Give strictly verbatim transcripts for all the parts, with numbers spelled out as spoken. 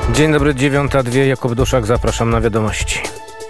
Dzień dobry, dziewiąta dwie, Jakub Duszak, zapraszam na wiadomości.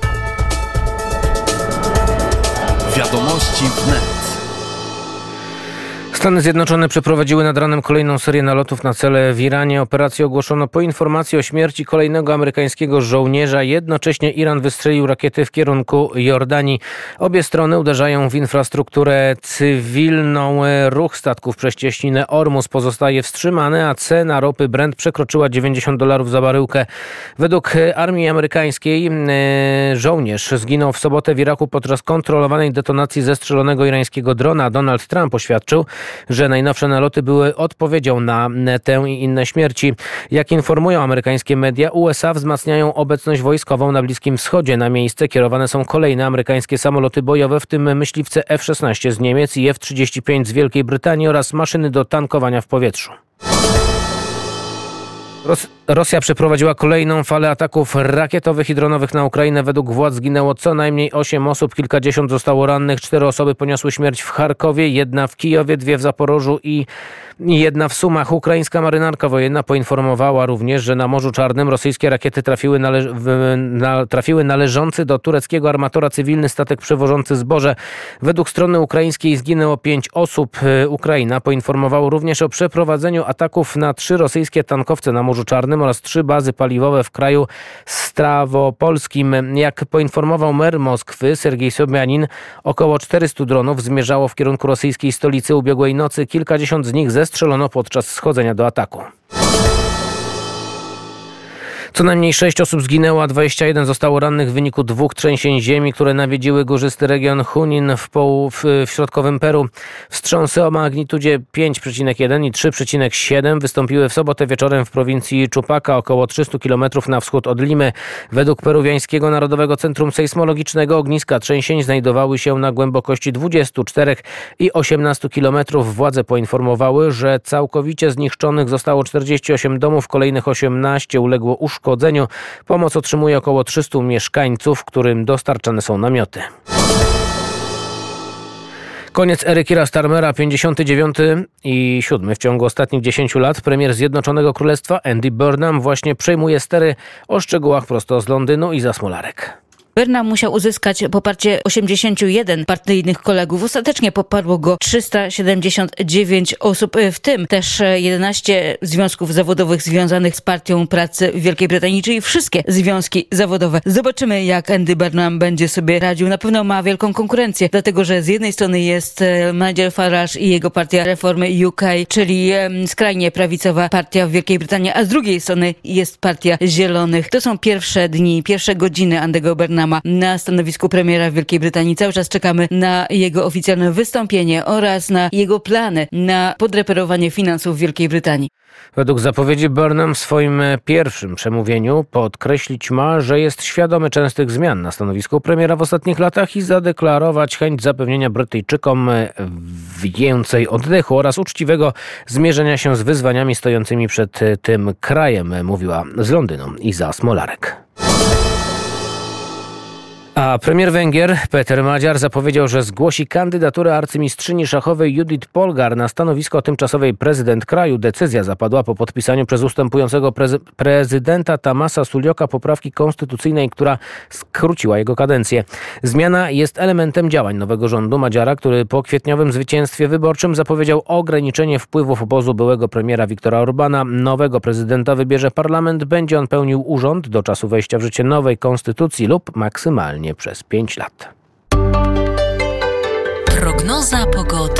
Wiadomości wnet. Stany Zjednoczone przeprowadziły nad ranem kolejną serię nalotów na cele w Iranie. Operację ogłoszono po informacji o śmierci kolejnego amerykańskiego żołnierza. Jednocześnie Iran wystrzelił rakiety w kierunku Jordanii. Obie strony uderzają w infrastrukturę cywilną. Ruch statków przez cieśninę Ormus pozostaje wstrzymany, a cena ropy Brent przekroczyła dziewięćdziesiąt dolarów za baryłkę. Według armii amerykańskiej żołnierz zginął w sobotę w Iraku podczas kontrolowanej detonacji zestrzelonego irańskiego drona. Donald Trump oświadczył, że najnowsze naloty były odpowiedzią na tę i inne śmierci. Jak informują amerykańskie media, U S A wzmacniają obecność wojskową na Bliskim Wschodzie. Na miejsce kierowane są kolejne amerykańskie samoloty bojowe, w tym myśliwce F szesnaście z Niemiec i F trzydzieści pięć z Wielkiej Brytanii oraz maszyny do tankowania w powietrzu. Rosja przeprowadziła kolejną falę ataków rakietowych i dronowych na Ukrainę. Według władz zginęło co najmniej osiem osób, kilkadziesiąt zostało rannych, cztery osoby poniosły śmierć w Charkowie, jedna w Kijowie, dwie w Zaporożu i jedna w Sumach. Ukraińska marynarka wojenna poinformowała również, że na Morzu Czarnym rosyjskie rakiety trafiły, nale- w, na, trafiły należący do tureckiego armatora cywilny statek przewożący zboże. Według strony ukraińskiej zginęło pięć osób. Ukraina poinformowała również o przeprowadzeniu ataków na trzy rosyjskie tankowce na Morzu Czarnym oraz trzy bazy paliwowe w kraju strawopolskim. Jak poinformował mer Moskwy Sergiej Sobjanin, około czterystu dronów zmierzało w kierunku rosyjskiej stolicy ubiegłej nocy. Kilkadziesiąt z nich zestrzelono podczas schodzenia do ataku. Co najmniej sześć osób zginęło, a dwadzieścia jeden zostało rannych w wyniku dwóch trzęsień ziemi, które nawiedziły górzysty region Junín w, poł- w, w środkowym Peru. Wstrząsy o magnitudzie pięć przecinek jeden i trzy przecinek siedem wystąpiły w sobotę wieczorem w prowincji Chupaca, około trzysta kilometrów na wschód od Limy. Według peruwiańskiego Narodowego Centrum Sejsmologicznego ogniska trzęsień znajdowały się na głębokości dwudziestu czterech i osiemnastu kilometrów. Władze poinformowały, że całkowicie zniszczonych zostało czterdzieści osiem domów, kolejnych osiemnaście uległo uszkodzeniu. Pomoc otrzymuje około trzystu mieszkańców, którym dostarczane są namioty. Koniec ery Keira Starmera, pięćdziesiąty dziewiąty i siódmy w ciągu ostatnich dziesięciu lat. Premier Zjednoczonego Królestwa Andy Burnham właśnie przejmuje stery. O szczegółach prosto z Londynu i za Smolarek. Burnham musiał uzyskać poparcie osiemdziesięciu jeden partyjnych kolegów. Ostatecznie poparło go trzysta siedemdziesiąt dziewięć osób, w tym też jedenaście związków zawodowych związanych z Partią Pracy w Wielkiej Brytanii, czyli wszystkie związki zawodowe. Zobaczymy, jak Andy Burnham będzie sobie radził. Na pewno ma wielką konkurencję, dlatego że z jednej strony jest Nigel Farage i jego partia Reformy U K, czyli skrajnie prawicowa partia w Wielkiej Brytanii, a z drugiej strony jest Partia Zielonych. To są pierwsze dni, pierwsze godziny Andy'ego Burnhama na stanowisku premiera w Wielkiej Brytanii. Cały czas czekamy na jego oficjalne wystąpienie oraz na jego plany na podreperowanie finansów w Wielkiej Brytanii. Według zapowiedzi Burnham w swoim pierwszym przemówieniu podkreślić ma, że jest świadomy częstych zmian na stanowisku premiera w ostatnich latach i zadeklarować chęć zapewnienia Brytyjczykom więcej oddechu oraz uczciwego zmierzenia się z wyzwaniami stojącymi przed tym krajem, mówiła z Londynu Iza Smolarek. A premier Węgier Peter Magyar zapowiedział, że zgłosi kandydaturę arcymistrzyni szachowej Judith Polgar na stanowisko tymczasowej prezydent kraju. Decyzja zapadła po podpisaniu przez ustępującego prezy- prezydenta Tamasa Suljoka poprawki konstytucyjnej, która skróciła jego kadencję. Zmiana jest elementem działań nowego rządu Magyara, który po kwietniowym zwycięstwie wyborczym zapowiedział ograniczenie wpływów obozu byłego premiera Viktora Orbana. Nowego prezydenta wybierze parlament. Będzie on pełnił urząd do czasu wejścia w życie nowej konstytucji lub maksymalnie przez pięć lat. Prognoza pogody.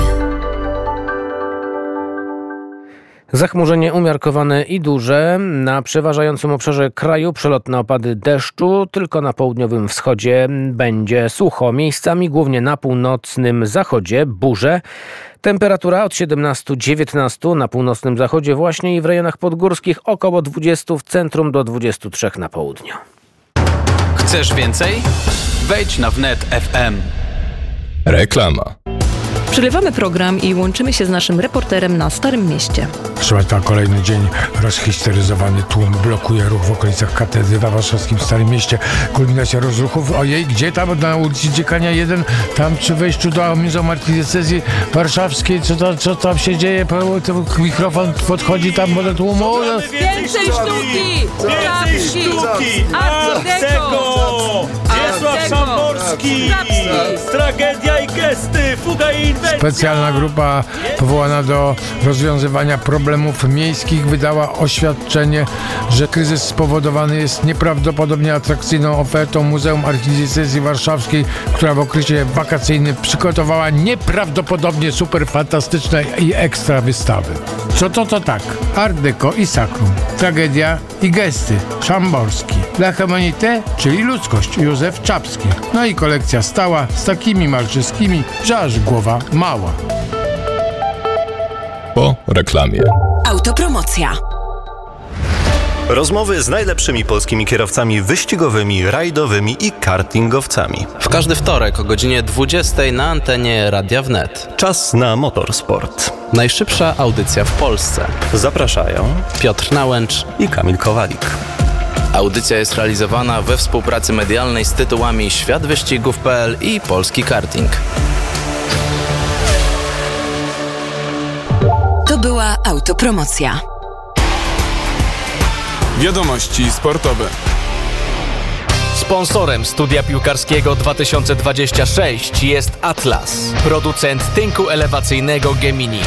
Zachmurzenie umiarkowane i duże. Na przeważającym obszarze kraju przelotne opady deszczu. Tylko na południowym wschodzie będzie sucho. Miejscami głównie na północnym zachodzie burze. Temperatura od siedemnastu do dziewiętnastu na północnym zachodzie właśnie i w rejonach podgórskich około dwudziestu w centrum do dwudziestu trzech na południu. Chcesz więcej? Wejdź na wnet kropka f m. Reklama. Przerywamy program i łączymy się z naszym reporterem na Starym Mieście. Trwa kolejny dzień, rozhisteryzowany tłum blokuje ruch w okolicach katedry w warszawskim Starym Mieście. Kulminacja rozruchów. Ojej, gdzie tam? Na ulicy Dziekania jeden, tam przy wejściu do Muzeum Archidiecezji Warszawskiej. Co, to, co tam się dzieje? Mikrofon podchodzi tam do tłumu. Więcej sztuki! Więcej sztuki! Art Deco! Wiesław Szamborski! Tragedia i gesty! Fuga i inwencja! Specjalna grupa powołana do rozwiązywania problemów miejskich wydała oświadczenie, że kryzys spowodowany jest nieprawdopodobnie atrakcyjną ofertą Muzeum Archidiecezji Warszawskiej, która w okresie wakacyjnym przygotowała nieprawdopodobnie super fantastyczne i ekstra wystawy. Co to to tak? Art Deco i Sakrum. Tragedia i gesty. Szamborski. La Humanité, czyli ludzkość. Józef Czapski. No i kolekcja stała z takimi malczyskimi, że aż głowa mała. Po reklamie. Autopromocja. Rozmowy z najlepszymi polskimi kierowcami wyścigowymi, rajdowymi i kartingowcami. W każdy wtorek o godzinie dwudziestej na antenie Radia Wnet. Czas na motorsport. Najszybsza audycja w Polsce. Zapraszają Piotr Nałęcz i Kamil Kowalik. Audycja jest realizowana we współpracy medialnej z tytułami Świat Wyścigów kropka pe el i Polski Karting. To była autopromocja. Wiadomości sportowe. Sponsorem studia piłkarskiego dwa tysiące dwudziestego szóstego jest Atlas, producent tynku elewacyjnego Gemini.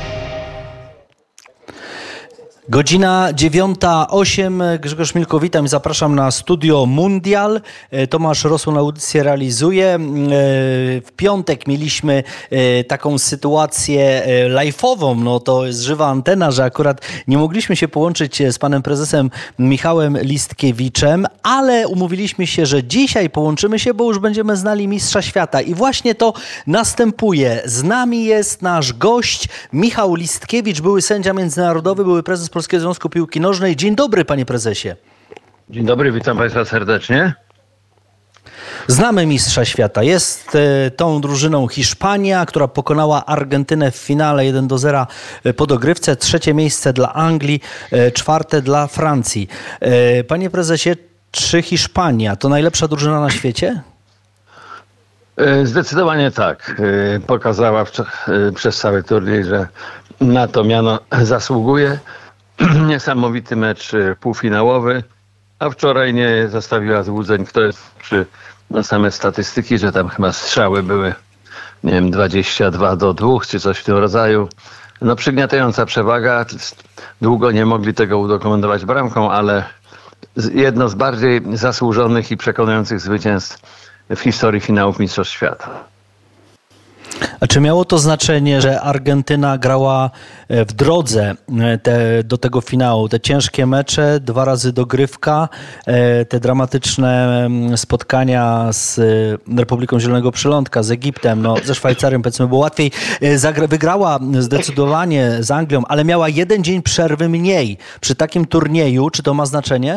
Godzina dziewiąta osiem. Grzegorz Milko, witam i zapraszam na Studio Mundial. Tomasz Rosłon audycję realizuje. W piątek mieliśmy taką sytuację live'ową, no to jest żywa antena, że akurat nie mogliśmy się połączyć z panem prezesem Michałem Listkiewiczem, ale umówiliśmy się, że dzisiaj połączymy się, bo już będziemy znali mistrza świata. I właśnie to następuje. Z nami jest nasz gość Michał Listkiewicz, były sędzia międzynarodowy, były prezes Polskiego Związku Piłki Nożnej. Dzień dobry, panie prezesie. Dzień dobry, witam państwa serdecznie. Znamy mistrza świata. Jest e, tą drużyną Hiszpania, która pokonała Argentynę w finale jeden do zera po dogrywce. Trzecie miejsce dla Anglii, e, czwarte dla Francji. E, panie prezesie, czy Hiszpania to najlepsza drużyna na świecie? Zdecydowanie tak. Pokazała przez cały turniej, że na to miano zasługuje. Niesamowity mecz półfinałowy, a wczoraj nie zostawiła złudzeń, kto jest przy no same statystyki, że tam chyba strzały były, nie wiem, dwadzieścia dwa do dwóch czy coś w tym rodzaju. No przygniatająca przewaga. Długo nie mogli tego udokumentować bramką, ale jedno z bardziej zasłużonych i przekonujących zwycięstw w historii finałów Mistrzostw Świata. A czy miało to znaczenie, że Argentyna grała w drodze te, do tego finału? Te ciężkie mecze, dwa razy dogrywka, te dramatyczne spotkania z Republiką Zielonego Przylądka, z Egiptem, no, ze Szwajcarią powiedzmy było łatwiej. Zagra, wygrała zdecydowanie z Anglią, ale miała jeden dzień przerwy mniej. Przy takim turnieju, czy to ma znaczenie?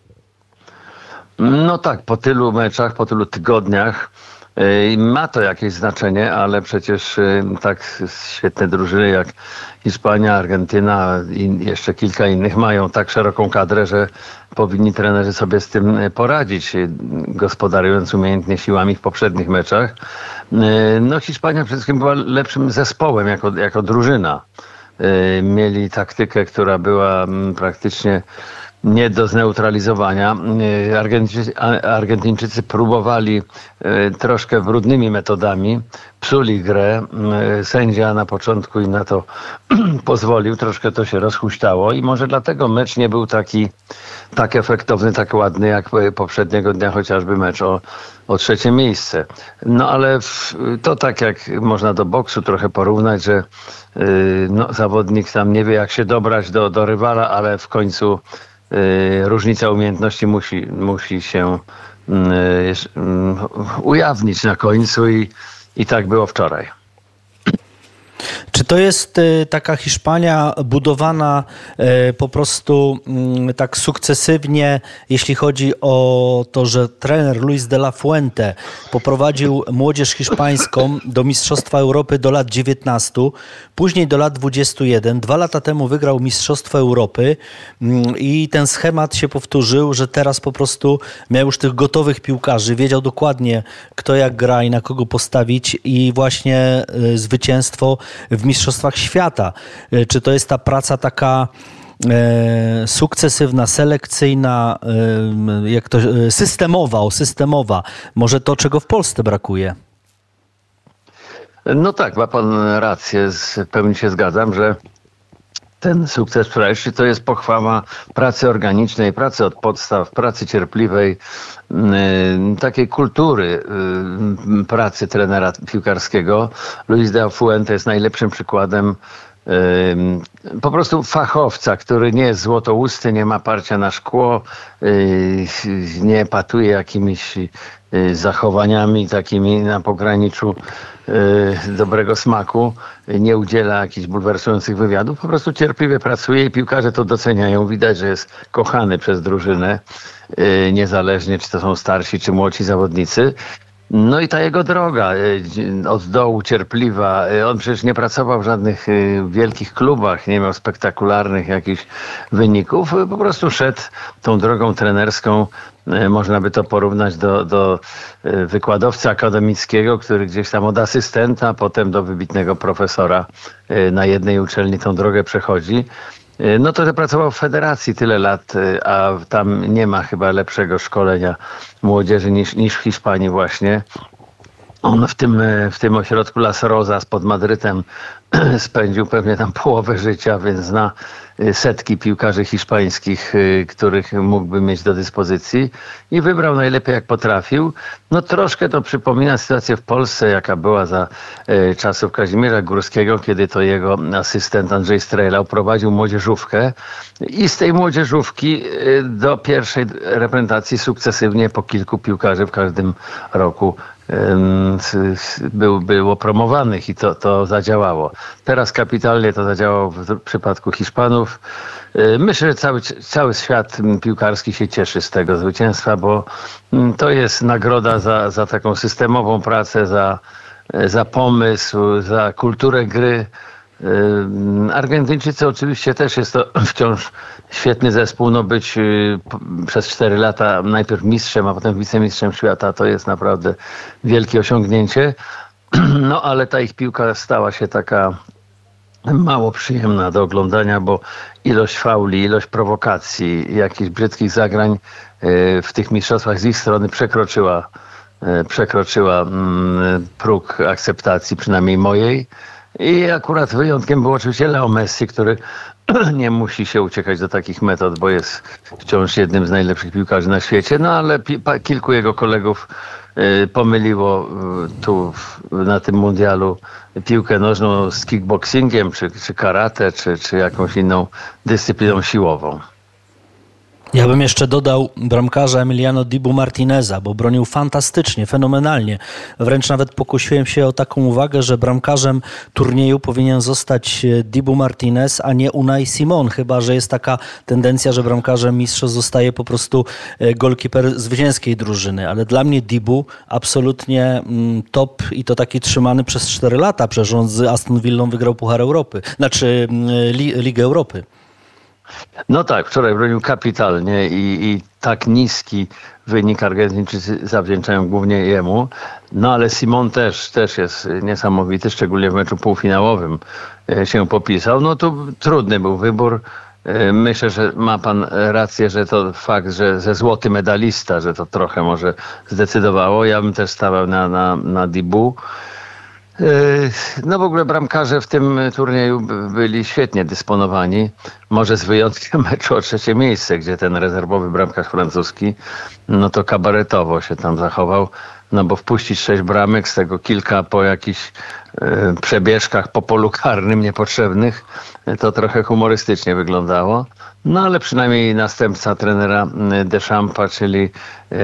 No tak, po tylu meczach, po tylu tygodniach ma to jakieś znaczenie, ale przecież tak świetne drużyny jak Hiszpania, Argentyna i jeszcze kilka innych mają tak szeroką kadrę, że powinni trenerzy sobie z tym poradzić, gospodarując umiejętnie siłami w poprzednich meczach. No Hiszpania przede wszystkim była lepszym zespołem jako, jako drużyna. Mieli taktykę, która była praktycznie nie do zneutralizowania. Argentyńczycy, Argentyńczycy próbowali troszkę brudnymi metodami, psuli grę. Sędzia na początku im na to pozwolił, troszkę to się rozhuśtało i może dlatego mecz nie był taki tak efektowny, tak ładny jak poprzedniego dnia chociażby mecz o, o trzecie miejsce. No ale w, to tak jak można do boksu trochę porównać, że yy, no, zawodnik tam nie wie jak się dobrać do, do rywala, ale w końcu Yy, różnica umiejętności musi, musi się yy, yy, ujawnić na końcu i, i tak było wczoraj. Czy to jest taka Hiszpania budowana po prostu tak sukcesywnie, jeśli chodzi o to, że trener Luis de la Fuente poprowadził młodzież hiszpańską do Mistrzostwa Europy do lat dziewiętnastu, później do lat dwudziestu jeden. Dwa lata temu wygrał Mistrzostwo Europy i ten schemat się powtórzył, że teraz po prostu miał już tych gotowych piłkarzy, wiedział dokładnie, kto jak gra i na kogo postawić i właśnie zwycięstwo w Mistrzostwach Świata. Czy to jest ta praca taka e, sukcesywna, selekcyjna, e, jak to, e, systemowa, o systemowa? Może to, czego w Polsce brakuje? No tak, ma pan rację, w pełni się zgadzam, że ten sukces wczorajszy to jest pochwała pracy organicznej, pracy od podstaw, pracy cierpliwej, yy, takiej kultury yy, pracy trenera piłkarskiego. Luis de la Fuente jest najlepszym przykładem yy, po prostu fachowca, który nie jest złotousty, nie ma parcia na szkło, yy, nie patuje jakimiś yy, zachowaniami takimi na pograniczu dobrego smaku, nie udziela jakichś bulwersujących wywiadów, po prostu cierpliwie pracuje i piłkarze to doceniają. Widać, że jest kochany przez drużynę, niezależnie czy to są starsi, czy młodsi zawodnicy. No i ta jego droga od dołu cierpliwa. On przecież nie pracował w żadnych wielkich klubach, nie miał spektakularnych jakichś wyników. Po prostu szedł tą drogą trenerską. Można by to porównać do, do wykładowcy akademickiego, który gdzieś tam od asystenta, potem do wybitnego profesora na jednej uczelni tą drogę przechodzi. No to, że pracował w federacji tyle lat, a tam nie ma chyba lepszego szkolenia młodzieży niż, niż w Hiszpanii właśnie. On w tym, w tym ośrodku Las Rosas pod Madrytem spędził pewnie tam połowę życia, więc zna setki piłkarzy hiszpańskich, których mógłby mieć do dyspozycji i wybrał najlepiej jak potrafił. No troszkę to przypomina sytuację w Polsce, jaka była za czasów Kazimierza Górskiego, kiedy to jego asystent Andrzej Strejlał prowadził młodzieżówkę i z tej młodzieżówki do pierwszej reprezentacji sukcesywnie po kilku piłkarzy w każdym roku Był, było promowanych i to, to zadziałało. Teraz kapitalnie to zadziałało w przypadku Hiszpanów. Myślę, że cały, cały świat piłkarski się cieszy z tego zwycięstwa, bo to jest nagroda za, za taką systemową pracę, za, za pomysł, za kulturę gry. Argentyńczycy oczywiście też jest to wciąż świetny zespół, no być przez cztery lata najpierw mistrzem, a potem wicemistrzem świata to jest naprawdę wielkie osiągnięcie, no ale ta ich piłka stała się taka mało przyjemna do oglądania, bo ilość fauli, ilość prowokacji, jakichś brzydkich zagrań w tych mistrzostwach z ich strony przekroczyła, przekroczyła próg akceptacji, przynajmniej mojej. I akurat wyjątkiem był oczywiście Leo Messi, który nie musi się uciekać do takich metod, bo jest wciąż jednym z najlepszych piłkarzy na świecie. No ale pi- kilku jego kolegów y, pomyliło y, tu w, na tym mundialu piłkę nożną z kickboxingiem, czy, czy karate, czy, czy jakąś inną dyscypliną siłową. Ja bym jeszcze dodał bramkarza Emiliano Dibu Martineza, bo bronił fantastycznie, fenomenalnie. Wręcz nawet pokusiłem się o taką uwagę, że bramkarzem turnieju powinien zostać Dibu Martinez, a nie Unai Simon, chyba że jest taka tendencja, że bramkarzem mistrzostw zostaje po prostu golkiper zwycięskiej drużyny. Ale dla mnie Dibu absolutnie top i to taki trzymany przez cztery lata. Przecież on z Aston Villą wygrał Puchar Europy, znaczy Ligę Europy. No tak, wczoraj bronił kapitalnie i, i tak niski wynik Argentyńczycy zawdzięczają głównie jemu. No ale Simon też, też jest niesamowity, szczególnie w meczu półfinałowym się popisał. No to trudny był wybór. Myślę, że ma pan rację, że to fakt, że, że złoty medalista, że to trochę może zdecydowało. Ja bym też stawał na, na, na Dibu. No w ogóle bramkarze w tym turnieju byli świetnie dysponowani. Może z wyjątkiem meczu o trzecie miejsce, gdzie ten rezerwowy bramkarz francuski, no to kabaretowo się tam zachował. No bo wpuścić sześć bramek, z tego kilka po jakichś y, przebieżkach po polu karnym niepotrzebnych, to trochę humorystycznie wyglądało. No ale przynajmniej następca trenera Deschampa, czyli y,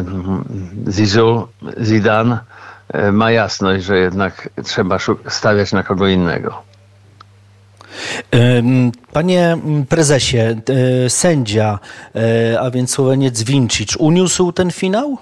Zizou, Zidane, ma jasność, że jednak trzeba stawiać na kogo innego. Panie prezesie, sędzia, a więc Słoweniec Vincic, uniósł ten finał?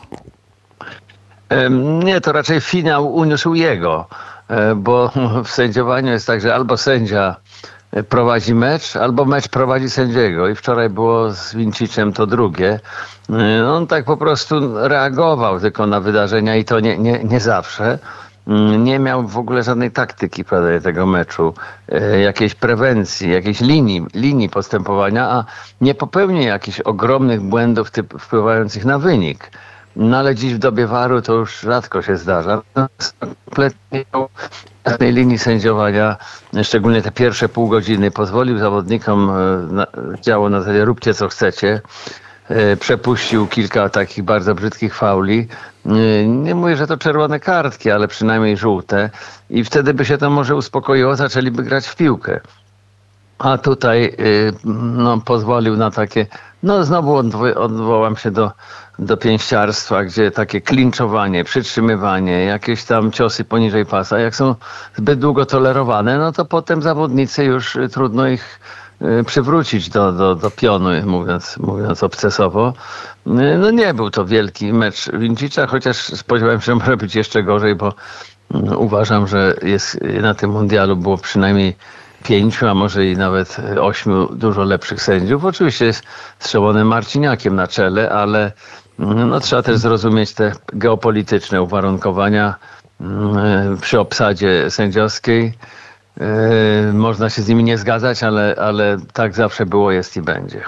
Nie, to raczej finał uniósł jego, bo w sędziowaniu jest tak, że albo sędzia prowadzi mecz, albo mecz prowadzi sędziego i wczoraj było z Vincicem to drugie. On tak po prostu reagował tylko na wydarzenia i to nie, nie, nie zawsze. Nie miał w ogóle żadnej taktyki, prawda, tego meczu, jakiejś prewencji, jakiejś linii, linii postępowania, a nie popełnił jakichś ogromnych błędów typ, wpływających na wynik. No ale dziś w dobie waru to już rzadko się zdarza. Kompletnie żadnej linii sędziowania, szczególnie te pierwsze pół godziny, pozwolił zawodnikom, na, działo na zasadzie róbcie co chcecie. Przepuścił kilka takich bardzo brzydkich fauli. Nie mówię, że to czerwone kartki, ale przynajmniej żółte. I wtedy by się to może uspokoiło, zaczęliby grać w piłkę. A tutaj no, pozwolił na takie, no znowu odwo- odwołam się do, do pięściarstwa, gdzie takie klinczowanie, przytrzymywanie, jakieś tam ciosy poniżej pasa, jak są zbyt długo tolerowane, no to potem zawodnicy już trudno ich przywrócić do, do, do pionu, mówiąc, mówiąc obcesowo. No nie był to wielki mecz Vincicza, chociaż spodziewałem się, że może być jeszcze gorzej, bo uważam, że jest, na tym mundialu było przynajmniej pięciu, a może i nawet ośmiu dużo lepszych sędziów. Oczywiście jest z Szymonem Marciniakiem na czele, ale no, trzeba też zrozumieć te geopolityczne uwarunkowania przy obsadzie sędziowskiej. Yy, można się z nimi nie zgadzać, ale, ale tak zawsze było, jest i będzie.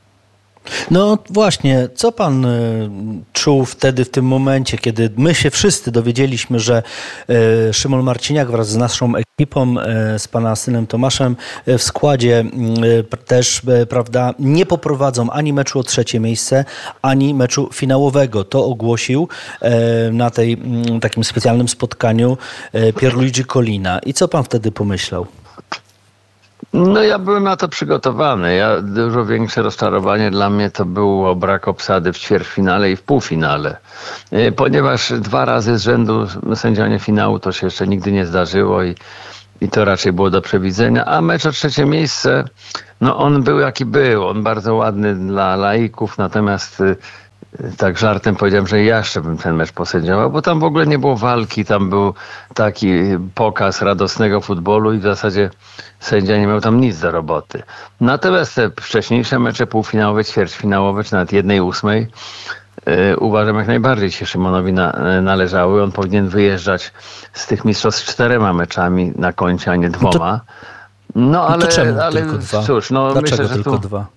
No właśnie, co pan y, czuł wtedy, w tym momencie, kiedy my się wszyscy dowiedzieliśmy, że y, Szymon Marciniak wraz z naszą ekipą, y, z pana synem Tomaszem y, w składzie y, też, y, prawda, nie poprowadzą ani meczu o trzecie miejsce, ani meczu finałowego. To ogłosił y, na tej y, takim specjalnym spotkaniu y, Pierluigi Collina. I co pan wtedy pomyślał? No ja byłem na to przygotowany. Ja, dużo większe rozczarowanie dla mnie to było brak obsady w ćwierćfinale i w półfinale. Ponieważ dwa razy z rzędu sędziowanie finału to się jeszcze nigdy nie zdarzyło i, i to raczej było do przewidzenia. A mecz o trzecie miejsce, no on był jaki był. On bardzo ładny dla laików, natomiast tak żartem powiedziałem, że ja jeszcze bym ten mecz posędziował, bo tam w ogóle nie było walki, tam był taki pokaz radosnego futbolu i w zasadzie sędzia nie miał tam nic do roboty. Natomiast te wcześniejsze mecze półfinałowe, ćwierćfinałowe, czy nawet jednej ósmej yy, uważam jak najbardziej się Szymonowi na, należały. On powinien wyjeżdżać z tych mistrzostw czterema meczami na koncie, a nie dwoma. No ale, to czemu ale tylko dwa? cóż, no Dlaczego myślę, że tylko tu... dwa?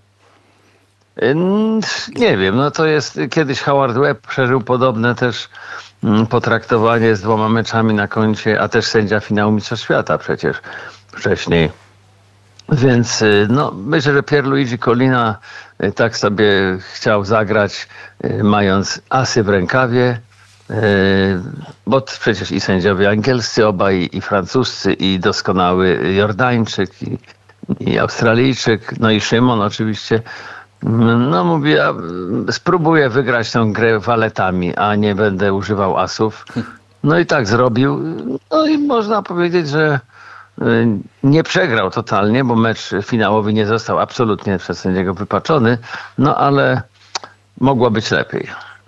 Nie wiem, no to jest, kiedyś Howard Webb przeżył podobne też potraktowanie z dwoma meczami na koncie, a też sędzia finału Mistrzostw Świata przecież wcześniej. Więc no, myślę, że Pierluigi Collina tak sobie chciał zagrać, mając asy w rękawie, bo przecież i sędziowie angielscy obaj, i francuscy, i doskonały Jordańczyk, i, i Australijczyk, no i Szymon oczywiście. No mówię, ja spróbuję wygrać tę grę waletami, a nie będę używał asów. No i tak zrobił. No i można powiedzieć, że nie przegrał totalnie, bo mecz finałowy nie został absolutnie przez sędziego wypaczony, no ale mogło być lepiej.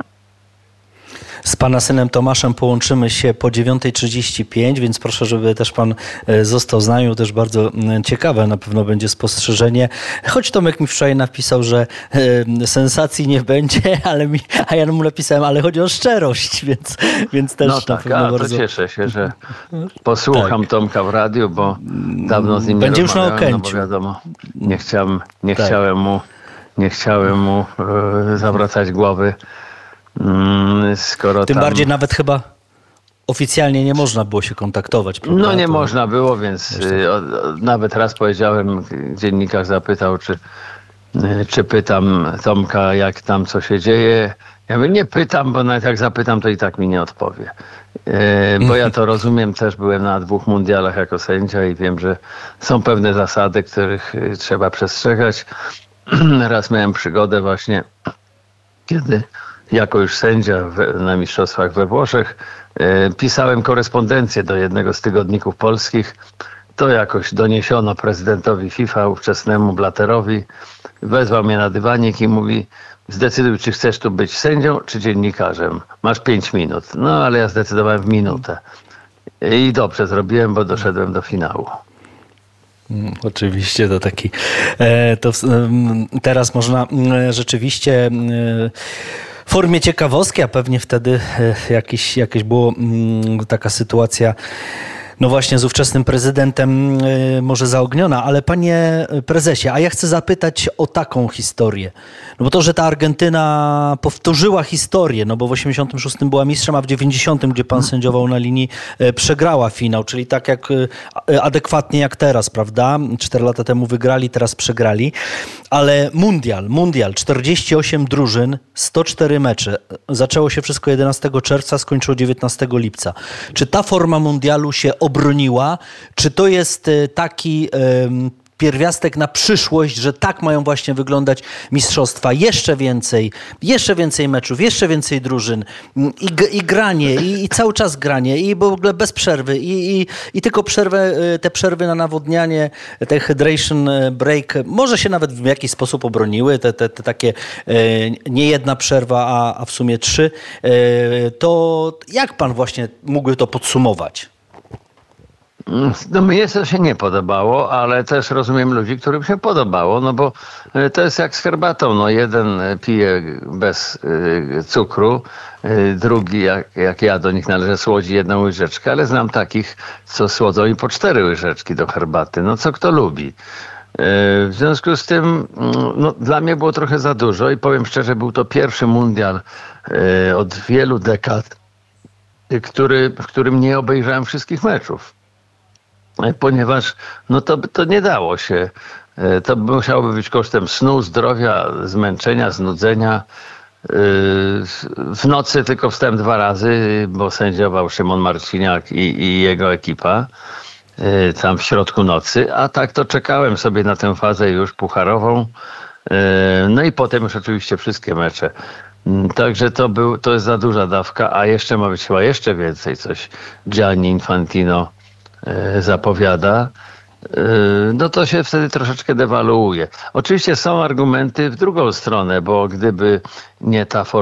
Z pana synem Tomaszem połączymy się po dziewiątej trzydzieści pięć, więc proszę, żeby też pan został z nami. Też bardzo ciekawe na pewno będzie spostrzeżenie. Choć Tomek mi wczoraj napisał, że e, sensacji nie będzie, ale mi, a ja mu napisałem, ale chodzi o szczerość, więc, więc też no na tak, pewno a, bardzo... to cieszę się, że posłucham tak. Tomka w radiu, bo dawno z nim nie będzie już na Okęciu. No bo wiadomo, nie chciałem, nie tak. chciałem mu, nie chciałem mu e, zawracać głowy. Skoro Tym tam... bardziej nawet chyba oficjalnie nie można było się kontaktować. Prawda? No nie to... można było, więc o, o, nawet raz powiedziałem, dziennikarz zapytał, czy, czy pytam Tomka, jak tam co się dzieje. Ja mówię, nie pytam, bo nawet jak zapytam, to i tak mi nie odpowie. E, bo ja to rozumiem, też byłem na dwóch mundialach jako sędzia i wiem, że są pewne zasady, których trzeba przestrzegać. Raz miałem przygodę właśnie, kiedy jako już sędzia w, na mistrzostwach we Włoszech e, pisałem korespondencję do jednego z tygodników polskich to jakoś doniesiono prezydentowi FIFA, ówczesnemu Blatterowi. Wezwał mnie na dywanik i mówi: zdecyduj, czy chcesz tu być sędzią, czy dziennikarzem. Masz pięć minut. No, ale ja zdecydowałem w minutę. I dobrze zrobiłem, bo doszedłem do finału. Mm, oczywiście to taki... E, to um, teraz można e, rzeczywiście... E, w formie ciekawostki, a pewnie wtedy e, jakiś, jakieś było m, taka sytuacja, no właśnie z ówczesnym prezydentem y, może zaogniona, ale panie prezesie, a ja chcę zapytać o taką historię. No bo to, że ta Argentyna powtórzyła historię, no bo w osiemdziesiątym szóstym była mistrzem, a w dziewięćdziesiątym, gdzie pan sędziował na linii, y, przegrała finał, czyli tak jak y, adekwatnie jak teraz, prawda? Cztery lata temu wygrali, teraz przegrali. Ale mundial, mundial, czterdzieści osiem drużyn, sto cztery mecze. Zaczęło się wszystko jedenastego czerwca, skończyło dziewiętnastego lipca. Czy ta forma mundialu się obroniła? Czy to jest taki um, pierwiastek na przyszłość, że tak mają właśnie wyglądać mistrzostwa? Jeszcze więcej, jeszcze więcej meczów, jeszcze więcej drużyn i, i granie, i, i cały czas granie, i w ogóle bez przerwy, i, i, i tylko przerwę, te przerwy na nawodnianie, te hydration break, może się nawet w jakiś sposób obroniły, te, te, te takie e, nie jedna przerwa, a, a w sumie trzy. E, to jak pan właśnie mógłby to podsumować? No mnie to się nie podobało, ale też rozumiem ludzi, którym się podobało, no bo to jest jak z herbatą, no jeden pije bez y, cukru, y, drugi, jak, jak ja do nich należę, słodzi jedną łyżeczkę, ale znam takich, co słodzą i po cztery łyżeczki do herbaty, no co kto lubi. Y, w związku z tym no, dla mnie było trochę za dużo i powiem szczerze, był to pierwszy mundial y, od wielu dekad, y, który, w którym nie obejrzałem wszystkich meczów. Ponieważ no to, to nie dało się. To musiałoby być kosztem snu, zdrowia, zmęczenia, znudzenia. W nocy tylko wstałem dwa razy, bo sędziował Szymon Marciniak i, i jego ekipa tam w środku nocy. A tak to czekałem sobie na tę fazę już pucharową. No i potem już oczywiście wszystkie mecze. Także to, był, to jest za duża dawka, a jeszcze ma być chyba jeszcze więcej coś Gianni Infantino zapowiada, no to się wtedy troszeczkę dewaluuje. Oczywiście są argumenty w drugą stronę, bo gdyby nie ta forma